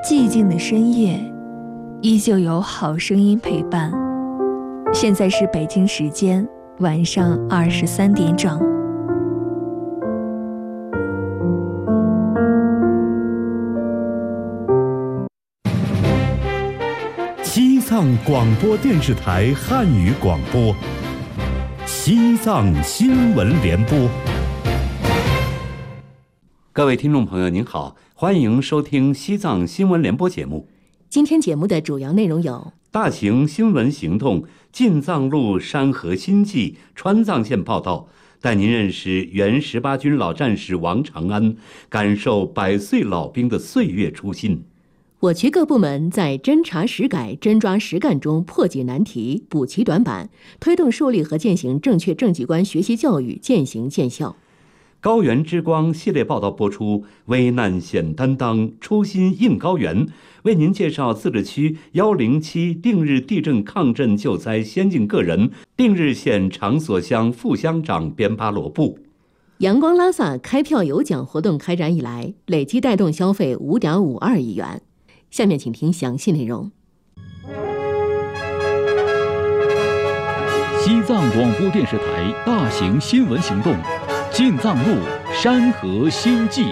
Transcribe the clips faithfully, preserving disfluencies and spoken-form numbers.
寂静的深夜，依旧有好声音陪伴。现在是北京时间晚上二十三点整。 西藏广播电视台汉语广播，西藏新闻联播。各位听众朋友您好，欢迎收听西藏新闻联播节目。 今天节目的主要内容有： 大型新闻行动进藏路山河新纪川藏线报道，带您认识原十八军老战士王长安，感受百岁老兵的岁月初心。 我局各部门在侦查实改、真抓实干中破解难题、补齐短板，推动树立和践行正确政绩观学习教育渐行渐效。 高原之光系列报道播出，危难险担当，初心应高原，为您介绍自治区一零七定日地震抗震救灾先进个人定日县长所乡副乡长边巴罗布。 阳光拉萨开票有奖活动开展以来，累计带动消费 五点五二亿元。下面请听详细内容。 西藏广播电视台大型新闻行动，进藏路山河新纪。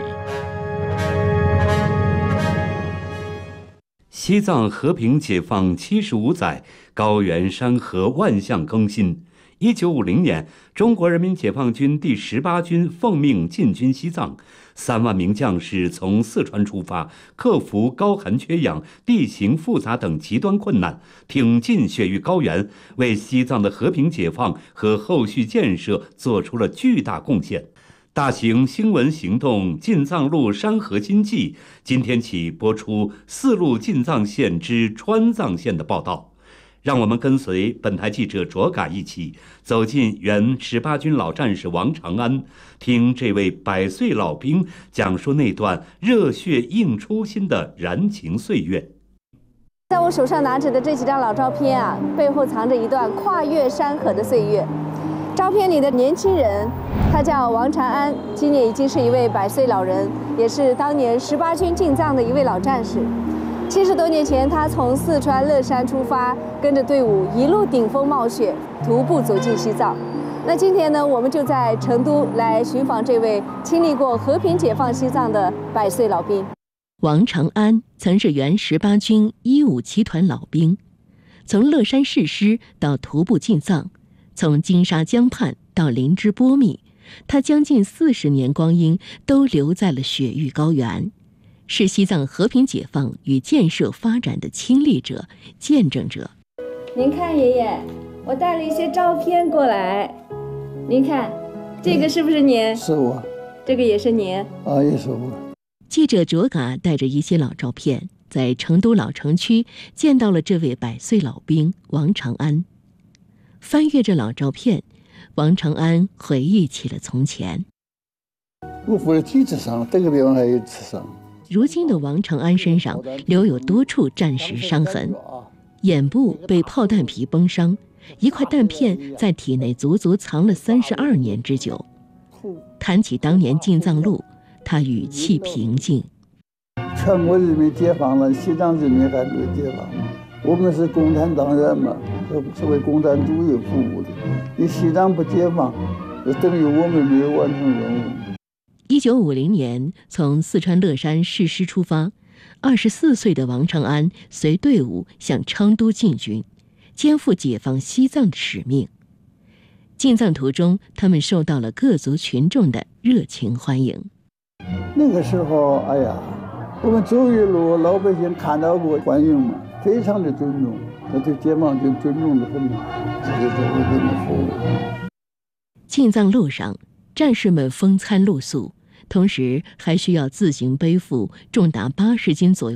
西藏和平解放七十五载，高原山河万象更新。一九五零年，中国人民解放军第十八军奉命进军西藏，三万名将士从四川出发，克服高寒缺氧、地形复杂等极端困难，挺进雪域高原，为西藏的和平解放和后续建设做出了巨大贡献。大型新闻行动进藏路山河新纪今天起播出四路进藏线之川藏线的报道。让我们跟随本台记者卓嘎一起走进原十八军老战士王长安，听这位百岁老兵讲述那段热血映初心的燃情岁月。 在我手上拿着的这几张老照片啊，背后藏着一段跨越山河的岁月。照片里的年轻人，他叫王长安，今年已经是一位百岁老人，也是当年十八军进藏的一位老战士。七十多年前，他从四川乐山出发，跟着队伍一路顶风冒雪，徒步走进西藏。那今天呢，我们就在成都来寻访这位经历过和平解放西藏的百岁老兵。 王长安曾是原十八军一五七团老兵，从乐山誓师到徒步进藏，从金沙江畔到林芝波密，他将近四十年光阴都留在了雪域高原。是西藏和平解放与建设发展的亲历者、见证者。 您看，爷爷，我带了一些照片过来。您看，这个是不是您？ 是我。 这个也是您？ 啊，也是我。 记者卓嘎带着一些老照片，在成都老城区见到了这位百岁老兵王长安。翻阅着老照片，王长安回忆起了从前。 我扶在梯子上，这个地方还有刺伤。 如今的王长安身上留有多处战时伤痕，眼部被炮弹皮崩伤，一块弹片在体内足足藏了三十二年之久。谈起当年进藏路，他语气平静： 全国人民解放了，西藏人民还没有解放，我们是共产党员嘛，是为共产主义服务的。你西藏不解放，就等于我们没有完成任务。 一九五零年，从四川乐山誓师出发，二十四岁的王长安随队伍向昌都进军，肩负解放西藏的使命。进藏途中，他们受到了各族群众的热情欢迎。 那个时候，哎呀，我们走一路，老百姓看到过欢迎嘛，非常的尊重，他对解放军尊重的很，这就是为他们服务。 进藏路上，战士们风餐露宿，同时还需要自行背负重达八十斤左右